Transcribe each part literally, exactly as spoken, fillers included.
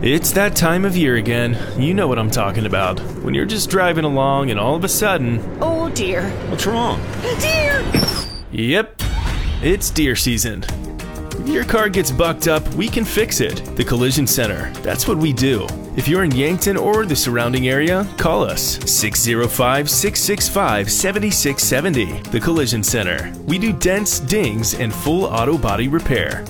It's that time of year again. You know what I'm talking about. When you're just driving along and all of a sudden... Oh dear. What's wrong? Deer! Yep, it's deer season. If your car gets bucked up, we can fix it. The Collision Center. That's what we do. If you're in Yankton or the surrounding area, call us six oh five, six six five, seven six seven oh. The Collision Center. We do dents, dings, and full auto body repair.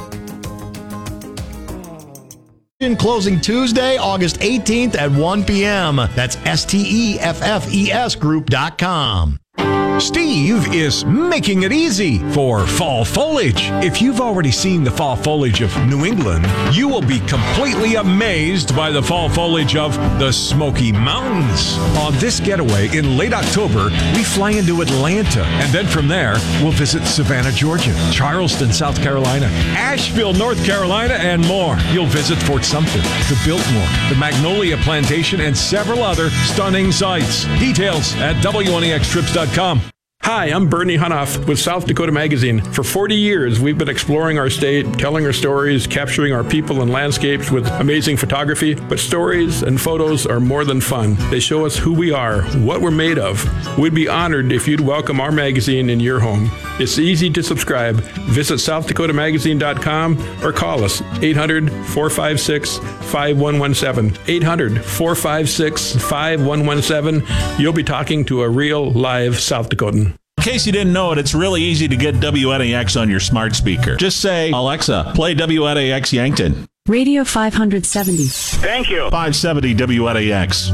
Closing Tuesday, August eighteenth at one p.m. That's S T E F F E S group dot com. Steve is making it easy for fall foliage. If you've already seen the fall foliage of New England, you will be completely amazed by the fall foliage of the Smoky Mountains. On this getaway in late October, we fly into Atlanta, and then from there, we'll visit Savannah, Georgia, Charleston, South Carolina, Asheville, North Carolina, and more. You'll visit Fort Sumter, the Biltmore, the Magnolia Plantation, and several other stunning sights. Details at W N E X trips dot com. Hi, I'm Bernie Hunoff with South Dakota Magazine. For forty years, we've been exploring our state, telling our stories, capturing our people and landscapes with amazing photography. But stories and photos are more than fun. They show us who we are, what we're made of. We'd be honored if you'd welcome our magazine in your home. It's easy to subscribe. Visit south dakota magazine dot com or call us eight hundred, four five six, five one one seven. eight hundred, four five six, five one one seven. You'll be talking to a real live South Dakotan. In case you didn't know it, it's really easy to get W N A X on your smart speaker. Just say, Alexa, play W N A X Yankton. Radio five seventy. Thank you. five seventy W N A X.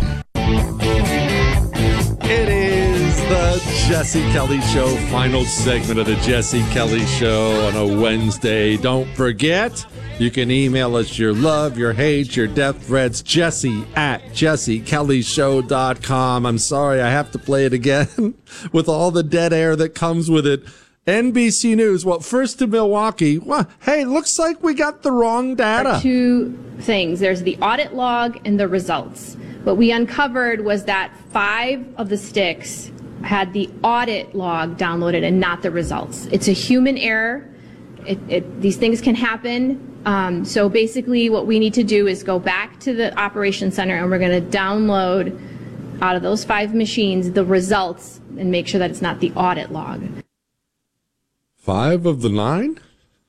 It is the Jesse Kelly Show, final segment of the Jesse Kelly Show on a Wednesday. Don't forget, you can email us your love, your hate, your death threats, Jesse at jesse kelly show dot com. I'm sorry, I have to play it again with all the dead air that comes with it. N B C News, well, first to Milwaukee. Well, hey, looks like we got the wrong data. Two things. There's the audit log and the results. What we uncovered was that five of the sticks had the audit log downloaded and not the results. It's a human error. It, it, these things can happen. Um, so basically what we need to do is go back to the operations center and we're going to download out of those five machines the results and make sure that it's not the audit log. Five of the nine?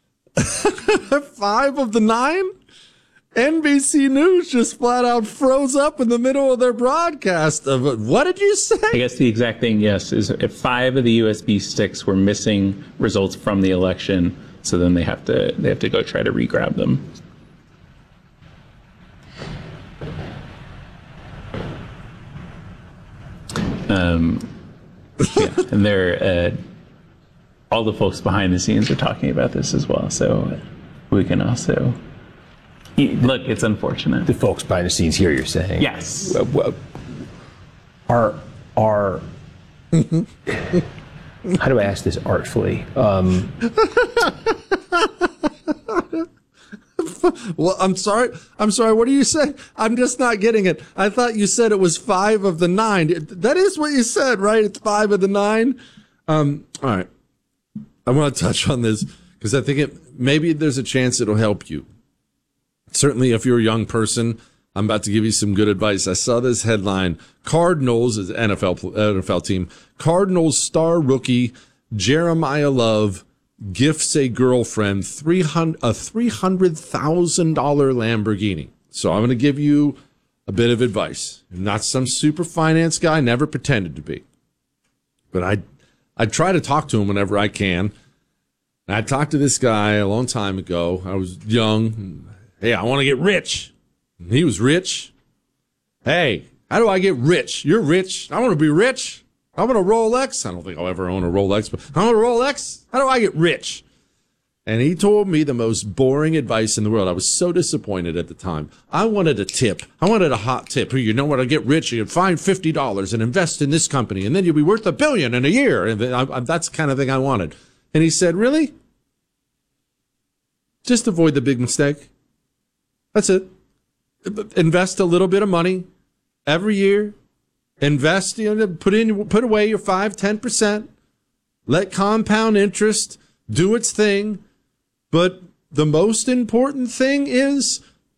Five of the nine? N B C News just flat out froze up in the middle of their broadcast. Of what did you say? I guess the exact thing, yes, is if five of the U S B sticks were missing results from the election, so then they have to they have to go try to re-grab them. Um, yeah, and they're uh, all the folks behind the scenes are talking about this as well, so we can also. Look, it's unfortunate. The folks behind the scenes here, you're saying? Yes. Are, are, how do I ask this artfully? Um, well, I'm sorry. I'm sorry. What are you saying? I'm just not getting it. I thought you said it was five of the nine. That is what you said, right? It's five of the nine. Um, all right. I want to touch on this because I think it maybe there's a chance it'll help you. Certainly, if you're a young person, I'm about to give you some good advice. I saw this headline. Cardinals, is N F L, N F L team, Cardinals star rookie Jeremiah Love gifts a girlfriend three hundred a three hundred thousand dollars Lamborghini. So I'm going to give you a bit of advice. I'm not some super finance guy, never pretended to be. But I, I try to talk to him whenever I can. And I talked to this guy a long time ago. I was young. Hey, I want to get rich. And he was rich. Hey, how do I get rich? You're rich. I want to be rich. I want a Rolex. I don't think I'll ever own a Rolex, but I want a Rolex. How do I get rich? And he told me the most boring advice in the world. I was so disappointed at the time. I wanted a tip. I wanted a hot tip. You know what? To get rich, you find fifty dollars and invest in this company, and then you'll be worth a billion in a year. And I, I, that's the kind of thing I wanted. And he said, really? Just avoid the big mistake. That's it. Invest a little bit of money every year. Invest, you know, put in, put away your five, ten percent. Let compound interest do its thing. But the most important thing is